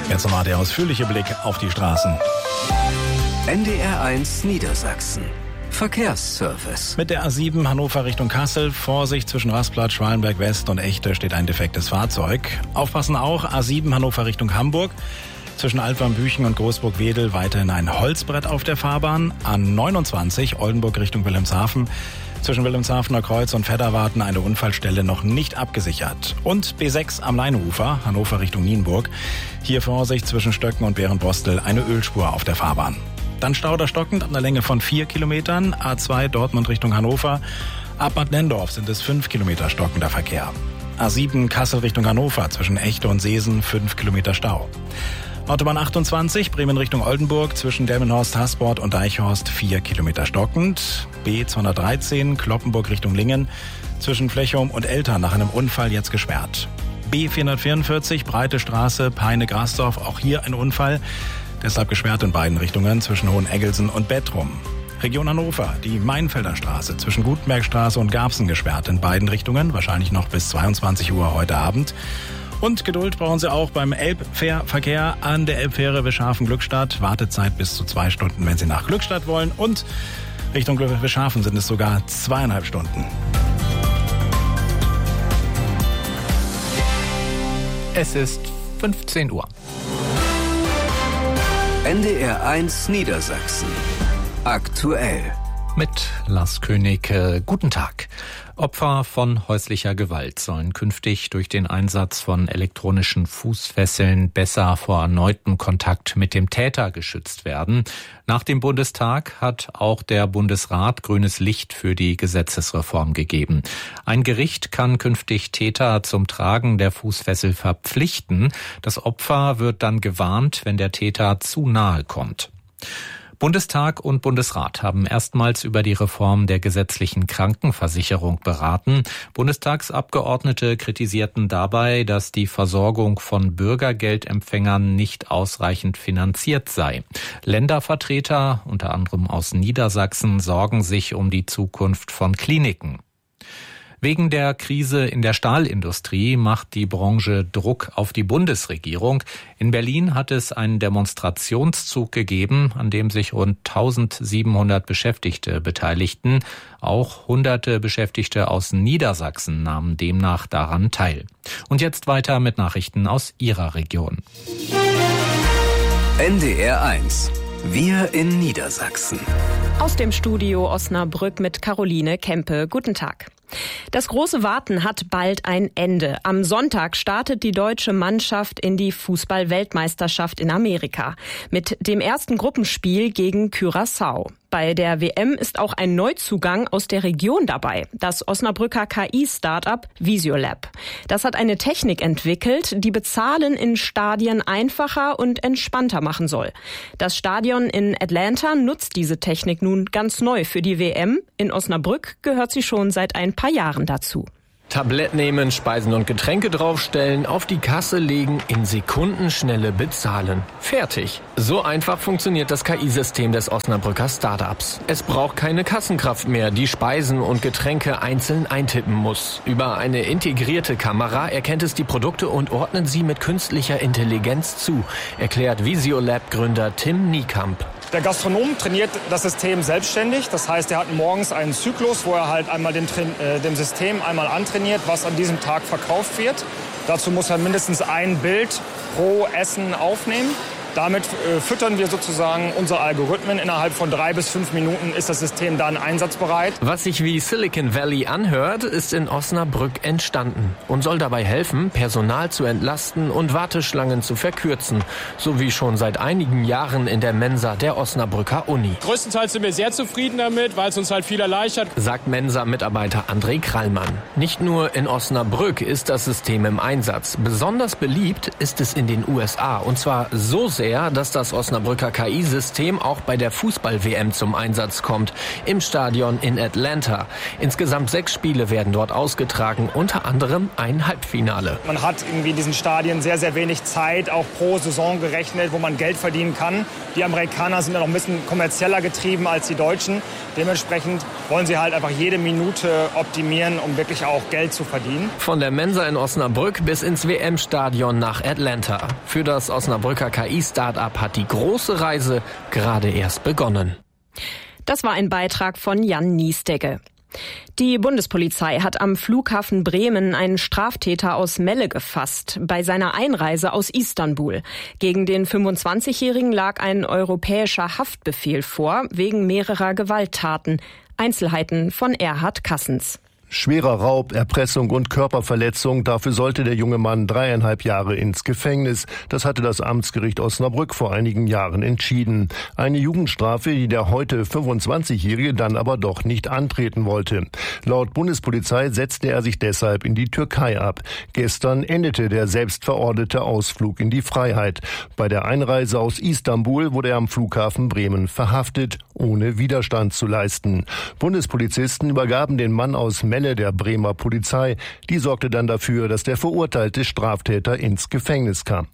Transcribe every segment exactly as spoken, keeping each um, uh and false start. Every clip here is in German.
Jetzt nochmal der ausführliche Blick auf die Straßen. N D R eins Niedersachsen. Verkehrsservice. Mit der A sieben Hannover Richtung Kassel. Vorsicht, zwischen Rastplatz, Schwalenberg West und Echte steht ein defektes Fahrzeug. Aufpassen auch, A sieben Hannover Richtung Hamburg. Zwischen Altwarmbüchen und Großburg-Wedel weiterhin ein Holzbrett auf der Fahrbahn. A neunundzwanzig Oldenburg Richtung Wilhelmshaven. Zwischen Wilhelmshavener Kreuz und Fedderwarten eine Unfallstelle noch nicht abgesichert. Und B sechs am Leinufer, Hannover Richtung Nienburg. Hier Vorsicht, zwischen Stöcken und Bärenbostel eine Ölspur auf der Fahrbahn. Dann Stauder stockend ab einer Länge von vier Kilometern. A zwei Dortmund Richtung Hannover. Ab Bad Nendorf sind es fünf Kilometer stockender Verkehr. A sieben Kassel Richtung Hannover, zwischen Echte und Seesen fünf Kilometer Stau. Autobahn achtundzwanzig, Bremen Richtung Oldenburg, zwischen Delmenhorst, Haßbord und Deichhorst vier Kilometer stockend. B zweihundertdreizehn, Kloppenburg Richtung Lingen, zwischen Flechum und Eltern nach einem Unfall jetzt gesperrt. B vierhundertvierundvierzig, Breite Straße, Peine-Grasdorf, auch hier ein Unfall, deshalb gesperrt in beiden Richtungen, zwischen Hoheneggelsen und Bettrum. Region Hannover, die Mainfelder Straße, zwischen Gutenbergstraße und Garbsen gesperrt in beiden Richtungen, wahrscheinlich noch bis zweiundzwanzig Uhr heute Abend. Und Geduld brauchen Sie auch beim Elbfährverkehr an der Elbfähre Wischhafen-Glückstadt. Wartezeit bis zu zwei Stunden, wenn Sie nach Glückstadt wollen. Und Richtung Wischhafen sind es sogar zweieinhalb Stunden. Es ist fünfzehn Uhr. N D R eins Niedersachsen. Aktuell. Mit Lars König. Äh, guten Tag. Opfer von häuslicher Gewalt sollen künftig durch den Einsatz von elektronischen Fußfesseln besser vor erneutem Kontakt mit dem Täter geschützt werden. Nach dem Bundestag hat auch der Bundesrat grünes Licht für die Gesetzesreform gegeben. Ein Gericht kann künftig Täter zum Tragen der Fußfessel verpflichten. Das Opfer wird dann gewarnt, wenn der Täter zu nahe kommt. Bundestag und Bundesrat haben erstmals über die Reform der gesetzlichen Krankenversicherung beraten. Bundestagsabgeordnete kritisierten dabei, dass die Versorgung von Bürgergeldempfängern nicht ausreichend finanziert sei. Ländervertreter, unter anderem aus Niedersachsen, sorgen sich um die Zukunft von Kliniken. Wegen der Krise in der Stahlindustrie macht die Branche Druck auf die Bundesregierung. In Berlin hat es einen Demonstrationszug gegeben, an dem sich rund eintausendsiebenhundert Beschäftigte beteiligten. Auch hunderte Beschäftigte aus Niedersachsen nahmen demnach daran teil. Und jetzt weiter mit Nachrichten aus Ihrer Region. N D R eins. Wir in Niedersachsen. Aus dem Studio Osnabrück mit Caroline Kempe. Guten Tag. Das große Warten hat bald ein Ende. Am Sonntag startet die deutsche Mannschaft in die Fußball-Weltmeisterschaft in Amerika mit dem ersten Gruppenspiel gegen Curaçao. Bei der W M ist auch ein Neuzugang aus der Region dabei, das Osnabrücker K I-Startup Visiolab. Das hat eine Technik entwickelt, die Bezahlen in Stadien einfacher und entspannter machen soll. Das Stadion in Atlanta nutzt diese Technik nun ganz neu für die W M. In Osnabrück gehört sie schon seit ein paar Jahren dazu. Tablett nehmen, Speisen und Getränke draufstellen, auf die Kasse legen, in Sekundenschnelle bezahlen. Fertig. So einfach funktioniert das K I-System des Osnabrücker Startups. Es braucht keine Kassenkraft mehr, die Speisen und Getränke einzeln eintippen muss. Über eine integrierte Kamera erkennt es die Produkte und ordnet sie mit künstlicher Intelligenz zu, erklärt Visiolab-Gründer Tim Niekamp. Der Gastronom trainiert das System selbstständig. Das heißt, er hat morgens einen Zyklus, wo er halt einmal dem, äh, dem System einmal antrainiert, was an diesem Tag verkauft wird. Dazu muss er mindestens ein Bild pro Essen aufnehmen. Damit äh, füttern wir sozusagen unsere Algorithmen. Innerhalb von drei bis fünf Minuten ist das System dann einsatzbereit. Was sich wie Silicon Valley anhört, ist in Osnabrück entstanden und soll dabei helfen, Personal zu entlasten und Warteschlangen zu verkürzen. So wie schon seit einigen Jahren in der Mensa der Osnabrücker Uni. Größtenteils sind wir sehr zufrieden damit, weil es uns halt viel erleichtert, sagt Mensa-Mitarbeiter André Krallmann. Nicht nur in Osnabrück ist das System im Einsatz. Besonders beliebt ist es in den U S A und zwar so sehr, er, dass das Osnabrücker K I-System auch bei der Fußball-W M zum Einsatz kommt. Im Stadion in Atlanta. Insgesamt sechs Spiele werden dort ausgetragen, unter anderem ein Halbfinale. Man hat irgendwie in diesen Stadien sehr, sehr wenig Zeit, auch pro Saison gerechnet, wo man Geld verdienen kann. Die Amerikaner sind ja noch ein bisschen kommerzieller getrieben als die Deutschen. Dementsprechend wollen sie halt einfach jede Minute optimieren, um wirklich auch Geld zu verdienen. Von der Mensa in Osnabrück bis ins W M-Stadion nach Atlanta. Für das Osnabrücker K I-Start-up hat die große Reise gerade erst begonnen. Das war ein Beitrag von Jan Niesdegge. Die Bundespolizei hat am Flughafen Bremen einen Straftäter aus Melle gefasst, bei seiner Einreise aus Istanbul. Gegen den fünfundzwanzigjährigen lag ein europäischer Haftbefehl vor, wegen mehrerer Gewalttaten. Einzelheiten von Erhard Kassens. Schwerer Raub, Erpressung und Körperverletzung. Dafür sollte der junge Mann dreieinhalb Jahre ins Gefängnis. Das hatte das Amtsgericht Osnabrück vor einigen Jahren entschieden. Eine Jugendstrafe, die der heute fünfundzwanzigjährige dann aber doch nicht antreten wollte. Laut Bundespolizei setzte er sich deshalb in die Türkei ab. Gestern endete der selbstverordnete Ausflug in die Freiheit. Bei der Einreise aus Istanbul wurde er am Flughafen Bremen verhaftet, ohne Widerstand zu leisten. Bundespolizisten übergaben den Mann aus Melle der Bremer Polizei. Die sorgte dann dafür, dass der verurteilte Straftäter ins Gefängnis kam.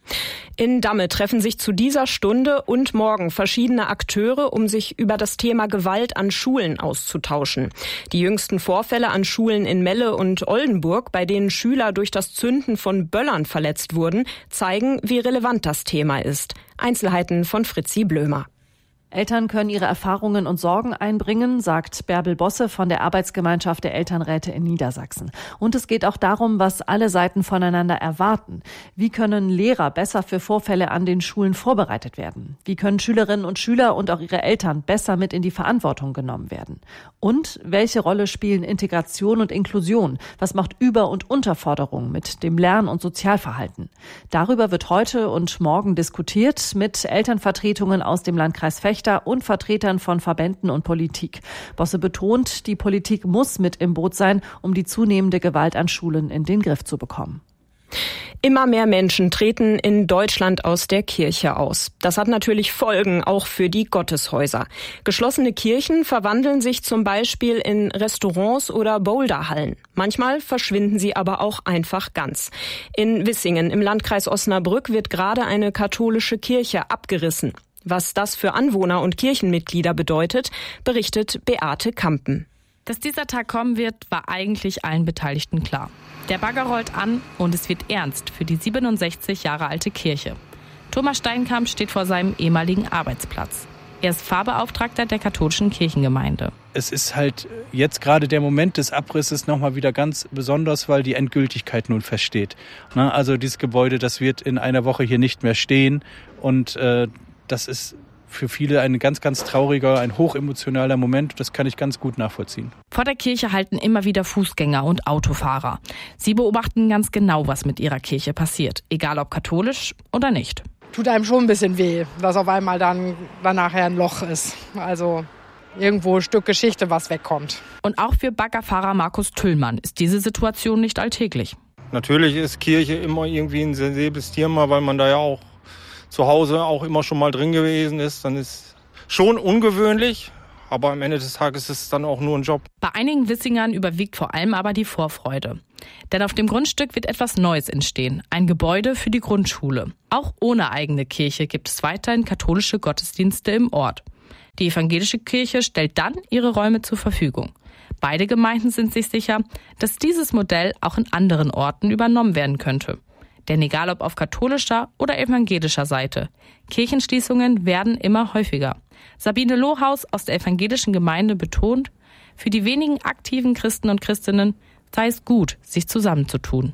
In Damme treffen sich zu dieser Stunde und morgen verschiedene Akteure, um sich über das Thema Gewalt an Schulen auszutauschen. Die jüngsten Vorfälle an Schulen in Melle und Oldenburg, bei denen Schüler durch das Zünden von Böllern verletzt wurden, zeigen, wie relevant das Thema ist. Einzelheiten von Fritzi Blömer. Eltern können ihre Erfahrungen und Sorgen einbringen, sagt Bärbel Bosse von der Arbeitsgemeinschaft der Elternräte in Niedersachsen. Und es geht auch darum, was alle Seiten voneinander erwarten. Wie können Lehrer besser für Vorfälle an den Schulen vorbereitet werden? Wie können Schülerinnen und Schüler und auch ihre Eltern besser mit in die Verantwortung genommen werden? Und welche Rolle spielen Integration und Inklusion? Was macht Über- und Unterforderung mit dem Lern- und Sozialverhalten? Darüber wird heute und morgen diskutiert mit Elternvertretungen aus dem Landkreis Vechta und Vertretern von Verbänden und Politik. Bosse betont, die Politik muss mit im Boot sein, um die zunehmende Gewalt an Schulen in den Griff zu bekommen. Immer mehr Menschen treten in Deutschland aus der Kirche aus. Das hat natürlich Folgen, auch für die Gotteshäuser. Geschlossene Kirchen verwandeln sich zum Beispiel in Restaurants oder Boulderhallen. Manchmal verschwinden sie aber auch einfach ganz. In Wissingen im Landkreis Osnabrück wird gerade eine katholische Kirche abgerissen. Was das für Anwohner und Kirchenmitglieder bedeutet, berichtet Beate Kampen. Dass dieser Tag kommen wird, war eigentlich allen Beteiligten klar. Der Bagger rollt an und es wird ernst für die siebenundsechzig Jahre alte Kirche. Thomas Steinkamp steht vor seinem ehemaligen Arbeitsplatz. Er ist Pfarrbeauftragter der katholischen Kirchengemeinde. Es ist halt jetzt gerade der Moment des Abrisses nochmal wieder ganz besonders, weil die Endgültigkeit nun feststeht. Also dieses Gebäude, das wird in einer Woche hier nicht mehr stehen und äh, das ist für viele ein ganz, ganz trauriger, ein hochemotionaler Moment. Das kann ich ganz gut nachvollziehen. Vor der Kirche halten immer wieder Fußgänger und Autofahrer. Sie beobachten ganz genau, was mit ihrer Kirche passiert, egal ob katholisch oder nicht. Tut einem schon ein bisschen weh, dass auf einmal dann, dann nachher ein Loch ist. Also irgendwo ein Stück Geschichte, was wegkommt. Und auch für Baggerfahrer Markus Tüllmann ist diese Situation nicht alltäglich. Natürlich ist Kirche immer irgendwie ein sensibles Thema, weil man da ja auch zu Hause auch immer schon mal drin gewesen ist, dann ist schon ungewöhnlich, aber am Ende des Tages ist es dann auch nur ein Job. Bei einigen Wissingern überwiegt vor allem aber die Vorfreude. Denn auf dem Grundstück wird etwas Neues entstehen, ein Gebäude für die Grundschule. Auch ohne eigene Kirche gibt es weiterhin katholische Gottesdienste im Ort. Die evangelische Kirche stellt dann ihre Räume zur Verfügung. Beide Gemeinden sind sich sicher, dass dieses Modell auch in anderen Orten übernommen werden könnte. Denn egal ob auf katholischer oder evangelischer Seite, Kirchenschließungen werden immer häufiger. Sabine Lohaus aus der evangelischen Gemeinde betont, für die wenigen aktiven Christen und Christinnen sei es gut, sich zusammenzutun.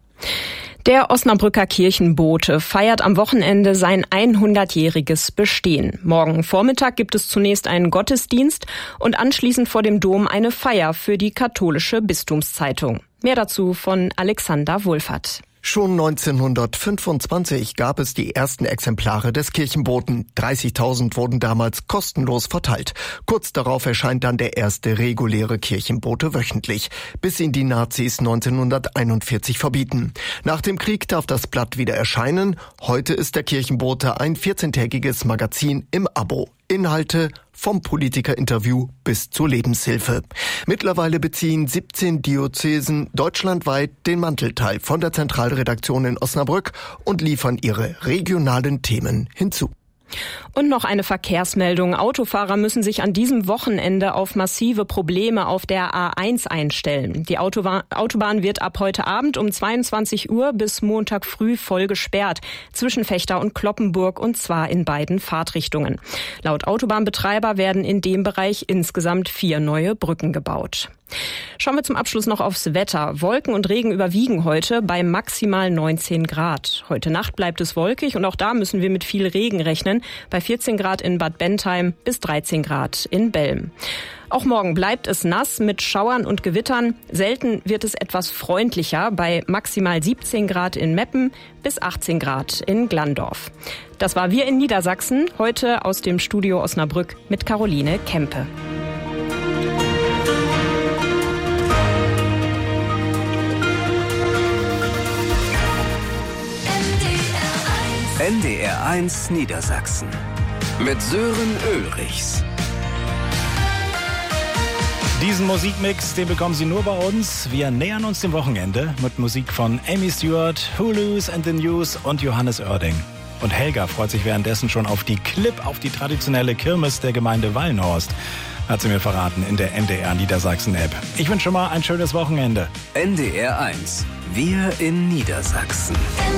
Der Osnabrücker Kirchenbote feiert am Wochenende sein hundertjähriges Bestehen. Morgen Vormittag gibt es zunächst einen Gottesdienst und anschließend vor dem Dom eine Feier für die katholische Bistumszeitung. Mehr dazu von Alexander Wohlfahrt. Schon neunzehnhundertfünfundzwanzig gab es die ersten Exemplare des Kirchenboten. dreißigtausend wurden damals kostenlos verteilt. Kurz darauf erscheint dann der erste reguläre Kirchenbote wöchentlich, bis ihn die Nazis neunzehnhunderteinundvierzig verbieten. Nach dem Krieg darf das Blatt wieder erscheinen. Heute ist der Kirchenbote ein vierzehntägiges Magazin im Abo. Inhalte vom Politikerinterview bis zur Lebenshilfe. Mittlerweile beziehen siebzehn Diözesen deutschlandweit den Mantelteil von der Zentralredaktion in Osnabrück und liefern ihre regionalen Themen hinzu. Und noch eine Verkehrsmeldung. Autofahrer müssen sich an diesem Wochenende auf massive Probleme auf der A eins einstellen. Die Autobahn wird ab heute Abend um zweiundzwanzig Uhr bis Montag früh voll gesperrt zwischen Vechta und Cloppenburg, und zwar in beiden Fahrtrichtungen. Laut Autobahnbetreiber werden in dem Bereich insgesamt vier neue Brücken gebaut. Schauen wir zum Abschluss noch aufs Wetter. Wolken und Regen überwiegen heute bei maximal neunzehn Grad. Heute Nacht bleibt es wolkig und auch da müssen wir mit viel Regen rechnen. Bei vierzehn Grad in Bad Bentheim bis dreizehn Grad in Belm. Auch morgen bleibt es nass mit Schauern und Gewittern. Selten wird es etwas freundlicher bei maximal siebzehn Grad in Meppen bis achtzehn Grad in Glandorf. Das war Wir in Niedersachsen, heute aus dem Studio Osnabrück mit Caroline Kempe. N D R eins Niedersachsen mit Sören Ulrichs. Diesen Musikmix, den bekommen Sie nur bei uns. Wir nähern uns dem Wochenende mit Musik von Amy Stewart, Hulu's and the News und Johannes Oerding. Und Helga freut sich währenddessen schon auf die Clip, auf die traditionelle Kirmes der Gemeinde Wallenhorst, hat sie mir verraten in der N D R Niedersachsen App. Ich wünsche schon mal ein schönes Wochenende. N D R eins, wir in Niedersachsen.